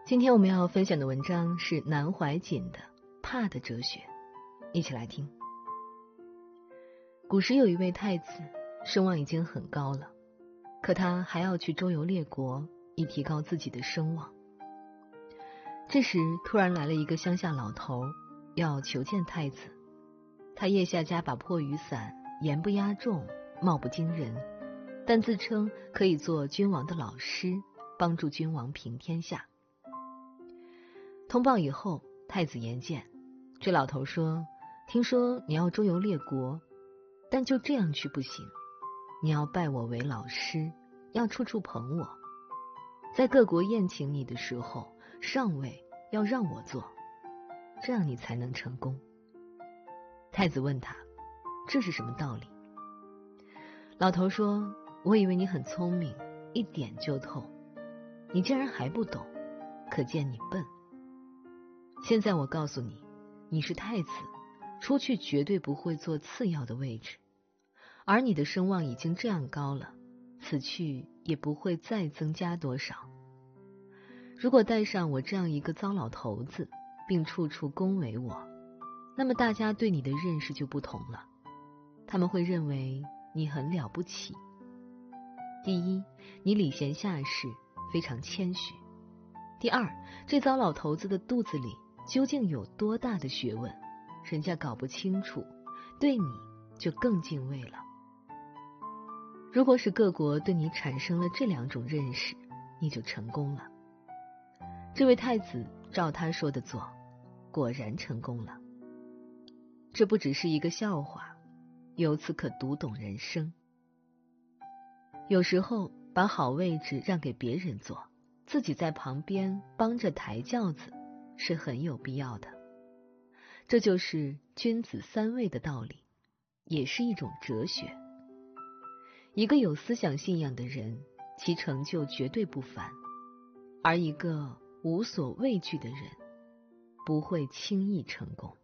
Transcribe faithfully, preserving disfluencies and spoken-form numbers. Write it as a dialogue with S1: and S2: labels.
S1: 今天我们要分享的文章是南怀瑾的《怕的哲学》，一起来听。古时有一位太子，声望已经很高了，可他还要去周游列国，以提高自己的声望。这时突然来了一个乡下老头，要求见太子。他腋下夹把破雨伞，言不压众，貌不惊人，但自称可以做君王的老师，帮助君王平天下。通报以后，太子言见，这老头说：听说你要周游列国，但就这样去不行，你要拜我为老师，要处处捧我，在各国宴请你的时候，上位要让我坐，这样你才能成功。太子问他，这是什么道理？老头说，我以为你很聪明，一点就透，你竟然还不懂，可见你笨。现在我告诉你，你是太子，出去绝对不会坐次要的位置，而你的声望已经这样高了，此去也不会再增加多少。如果带上我这样一个糟老头子，并处处恭维我，那么大家对你的认识就不同了，他们会认为你很了不起。第一，你礼贤下士，非常谦虚；第二，这糟老头子的肚子里究竟有多大的学问，人家搞不清楚，对你就更敬畏了。如果使各国对你产生了这两种认识，你就成功了。这位太子照他说的做，果然成功了。这不只是一个笑话，由此可读懂人生。有时候把好位置让给别人坐，自己在旁边帮着抬轿子，是很有必要的。这就是君子三位的道理，也是一种哲学。一个有思想信仰的人，其成就绝对不凡，而一个无所畏惧的人，不会轻易成功。